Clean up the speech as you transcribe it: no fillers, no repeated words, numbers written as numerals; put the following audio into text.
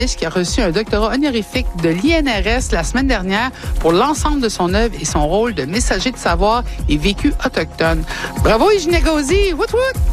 qui a reçu un doctorat honorifique de l'INRS la semaine dernière pour l'ensemble de son œuvre et son rôle de messager de savoir et vécu autochtone. Bravo, Hygiène Gauzy! Wout wout!